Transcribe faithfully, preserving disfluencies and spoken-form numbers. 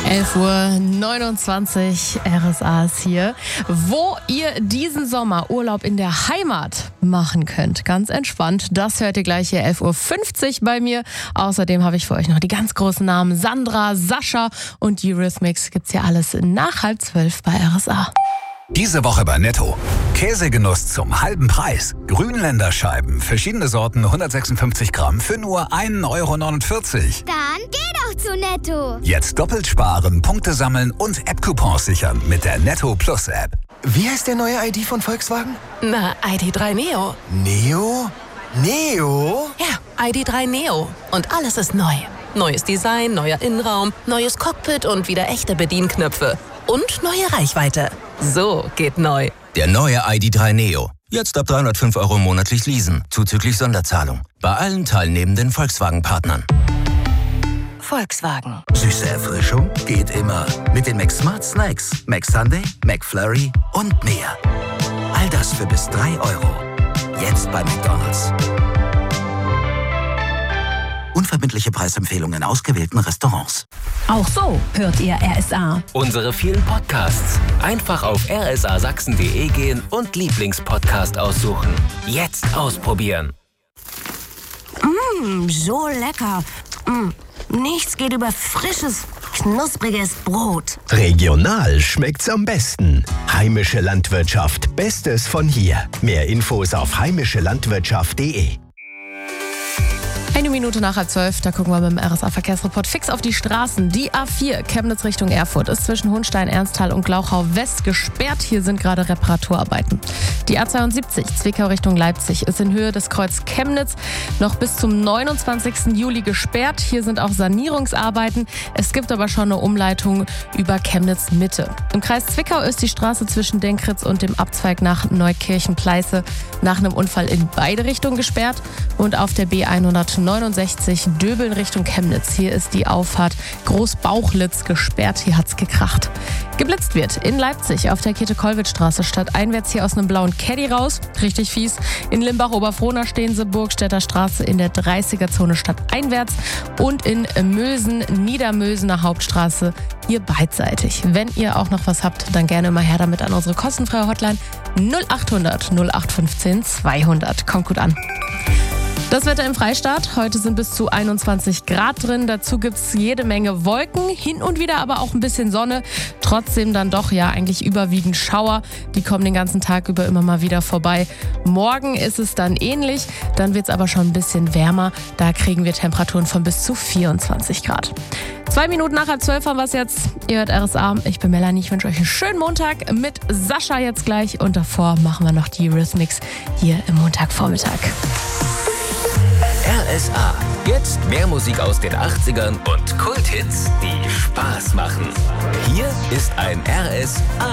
elf Uhr neunundzwanzig, R S A ist hier, wo ihr diesen Sommer Urlaub in der Heimat machen könnt. Ganz entspannt, das hört ihr gleich hier elf Uhr fünfzig bei mir. Außerdem habe ich für euch noch die ganz großen Namen Sandra, Sascha und Eurythmics. Gibt's ja alles nach halb zwölf bei R S A. Diese Woche bei Netto. Käsegenuss zum halben Preis. Grünländerscheiben, verschiedene Sorten, hundertsechsundfünfzig Gramm für nur ein Euro neunundvierzig. Dann geh doch zu Netto. Jetzt doppelt sparen, Punkte sammeln und App-Coupons sichern mit der Netto Plus App. Wie heißt der neue I D von Volkswagen? Na, I D drei Neo. Neo? Neo? Ja, I D drei Neo. Und alles ist neu. Neues Design, neuer Innenraum, neues Cockpit und wieder echte Bedienknöpfe. Und neue Reichweite. So geht neu. Der neue I D drei Neo. Jetzt ab dreihundertfünf Euro monatlich leasen, zuzüglich Sonderzahlung. Bei allen teilnehmenden Volkswagen-Partnern. Volkswagen. Süße Erfrischung geht immer. Mit den Mac Smart Snacks, Mac Sundae, McFlurry und mehr. All das für bis drei Euro. Jetzt bei McDonald's. Unverbindliche Preisempfehlungen in ausgewählten Restaurants. Auch so hört ihr R S A. Unsere vielen Podcasts. Einfach auf r s a sachsen punkt d e gehen und Lieblingspodcast aussuchen. Jetzt ausprobieren. Mmh, so lecker. Mmh, nichts geht über frisches, knuspriges Brot. Regional schmeckt's am besten. Heimische Landwirtschaft. Bestes von hier. Mehr Infos auf heimische landwirtschaft punkt d e. Eine Minute nach halb zwölf, da gucken wir mit dem R S A-Verkehrsreport fix auf die Straßen. Die A vier Chemnitz Richtung Erfurt ist zwischen Hunstein, Ernsthal und Glauchau West gesperrt. Hier sind gerade Reparaturarbeiten. Die A zweiundsiebzig Zwickau Richtung Leipzig ist in Höhe des Kreuz Chemnitz noch bis zum neunundzwanzigsten Juli gesperrt. Hier sind auch Sanierungsarbeiten. Es gibt aber schon eine Umleitung über Chemnitz Mitte. Im Kreis Zwickau ist die Straße zwischen Denkritz und dem Abzweig nach Neukirchen-Pleiße nach einem Unfall in beide Richtungen gesperrt. Und auf der B hundertneunundsechzig Döbeln Richtung Chemnitz. Hier ist die Auffahrt Großbauchlitz gesperrt. Hier hat's gekracht. Geblitzt wird in Leipzig auf der Käthe-Kollwitz-Straße statt einwärts hier aus einem blauen Caddy raus. Richtig fies. In Limbach-Oberfrohna stehen sie Burgstädter Straße in der dreißiger-Zone statt einwärts. Und in Mösen, Niedermösener Hauptstraße hier beidseitig. Wenn ihr auch noch was habt, dann gerne mal her damit an unsere kostenfreie Hotline null acht hundert null acht fünfzehn zweihundert. Kommt gut an. Das Wetter im Freistaat. Heute sind bis zu einundzwanzig Grad drin. Dazu gibt's jede Menge Wolken, hin und wieder aber auch ein bisschen Sonne. Trotzdem dann doch ja eigentlich überwiegend Schauer. Die kommen den ganzen Tag über immer mal wieder vorbei. Morgen ist es dann ähnlich. Dann wird's aber schon ein bisschen wärmer. Da kriegen wir Temperaturen von bis zu vierundzwanzig Grad. Zwei Minuten nach halb zwölf haben wir es jetzt. Ihr hört R S A. Ich bin Melanie. Ich wünsche euch einen schönen Montag mit Sascha jetzt gleich. Und davor machen wir noch die Eurythmics hier im Montagvormittag. R S A. Jetzt mehr Musik aus den achtzigern und Kulthits, die Spaß machen. Hier ist ein R S A.